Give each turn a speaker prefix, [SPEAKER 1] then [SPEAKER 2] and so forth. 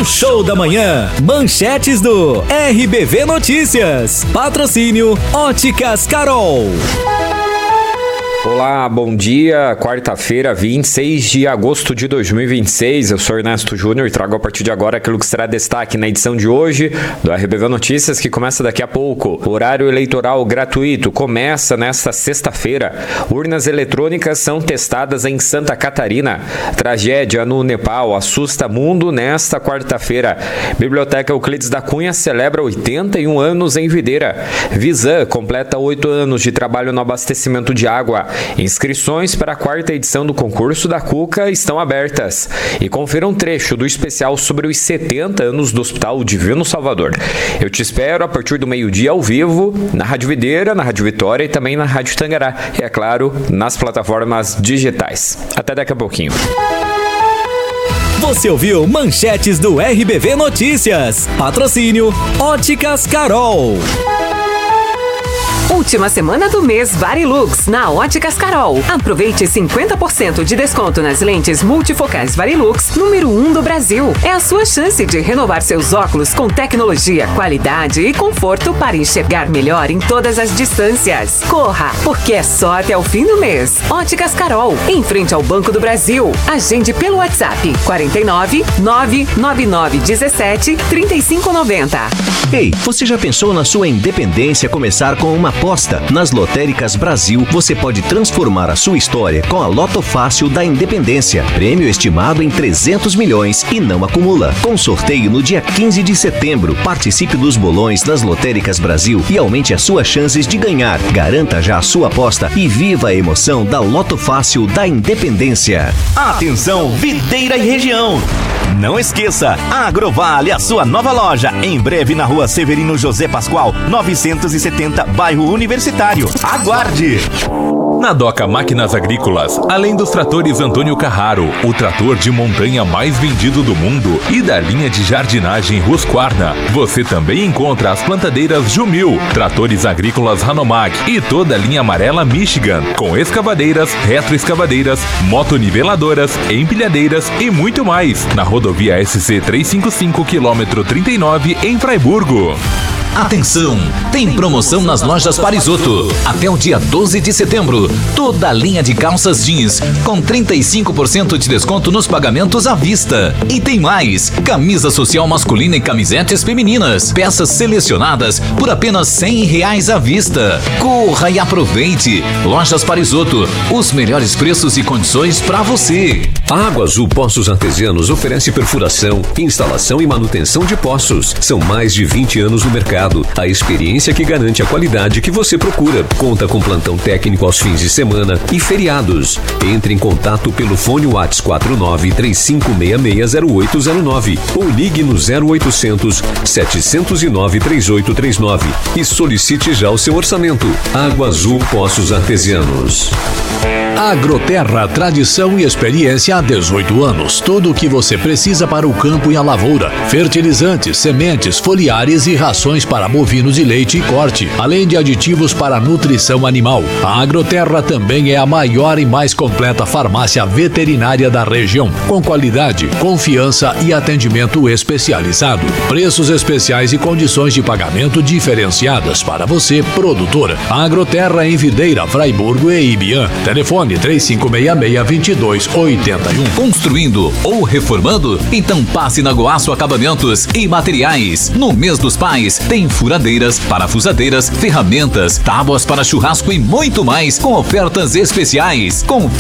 [SPEAKER 1] Show da Manhã, manchetes do RBV Notícias. Patrocínio Óticas Carol.
[SPEAKER 2] Olá, bom dia. Quarta-feira, 26 de agosto de 2026. Eu sou Ernesto Júnior e trago a partir de agora aquilo que será destaque na edição de hoje do RBV Notícias, que começa daqui a pouco. O horário eleitoral gratuito começa nesta sexta-feira. Urnas eletrônicas são testadas em Santa Catarina. Tragédia no Nepal assusta mundo nesta quarta-feira. Biblioteca Euclides da Cunha celebra 81 anos em Videira. Visan completa 8 anos de trabalho no abastecimento de água. Inscrições para a quarta edição do concurso da Cuca estão abertas. E confira um trecho do especial sobre os 70 anos do Hospital Divino Salvador. Eu te espero a partir do meio-dia ao vivo, na Rádio Videira, na Rádio Vitória e também na Rádio Tangará. E, é claro, nas plataformas digitais. Até daqui a pouquinho.
[SPEAKER 1] Você ouviu manchetes do RBV Notícias. Patrocínio Óticas Carol.
[SPEAKER 3] Última semana do mês Varilux na Óticas Carol. Aproveite 50% de desconto nas lentes multifocais Varilux, número 1 do Brasil. É a sua chance de renovar seus óculos com tecnologia, qualidade e conforto para enxergar melhor em todas as distâncias. Corra, porque é só até o fim do mês. Óticas Carol, em frente ao Banco do Brasil. Agende pelo WhatsApp 49 999 17 3590.
[SPEAKER 4] Ei, você já pensou na sua independência começar com uma aposta? Nas Lotéricas Brasil, você pode transformar a sua história com a Loto Fácil da Independência. Prêmio estimado em 300 milhões e não acumula. Com sorteio no dia 15 de setembro. Participe dos bolões das Lotéricas Brasil e aumente as suas chances de ganhar. Garanta já a sua aposta e viva a emoção da Loto Fácil da Independência.
[SPEAKER 5] Atenção, Videira e região! Não esqueça, a Agrovale, a sua nova loja, em breve na Rua Severino José Pascoal, 970, bairro Universitário. Aguarde!
[SPEAKER 6] Na Doca Máquinas Agrícolas, além dos tratores Antônio Carraro, o trator de montanha mais vendido do mundo, e da linha de jardinagem Husqvarna, você também encontra as plantadeiras Jumil, tratores agrícolas Hanomag e toda a linha amarela Michigan, com escavadeiras, retroescavadeiras, motoniveladoras, empilhadeiras e muito mais, na rodovia SC 355, quilômetro 39, em Fraiburgo.
[SPEAKER 7] Atenção! Tem promoção nas lojas Parisotto. Até o dia 12 de setembro. Toda a linha de calças jeans com 35% de desconto nos pagamentos à vista. E tem mais! Camisa social masculina e camisetes femininas. Peças selecionadas por apenas R$100 à vista. Corra e aproveite! Lojas Parisotto. Os melhores preços e condições para você.
[SPEAKER 8] A Água Azul Poços Artesianos oferece perfuração, instalação e manutenção de poços. São mais de 20 anos no mercado. A experiência que garante a qualidade que você procura. Conta com plantão técnico aos fins de semana e feriados. Entre em contato pelo fone WhatsApp 4935660809 ou ligue no 0800 709 3839 e solicite já o seu orçamento. Água Azul Poços Artesianos.
[SPEAKER 9] Agroterra, tradição e experiência há 18 anos. Tudo o que você precisa para o campo e a lavoura. Fertilizantes, sementes, foliares e rações para bovinos de leite e corte, além de aditivos para nutrição animal. A Agroterra também é a maior e mais completa farmácia veterinária da região, com qualidade, confiança e atendimento especializado. Preços especiais e condições de pagamento diferenciadas para você, produtor. A Agroterra em Videira, Fraiburgo e Ibiã. Telefone 3566-2281.
[SPEAKER 7] Construindo ou reformando? Então passe na Goaço Acabamentos e Materiais. No mês dos pais, tem furadeiras, parafusadeiras, ferramentas, tábuas para churrasco e muito mais com ofertas especiais.